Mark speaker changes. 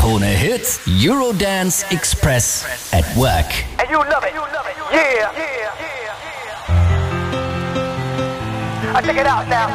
Speaker 1: Krone Hits, Eurodance Express at work.
Speaker 2: And you love it. Yeah. Check it out now.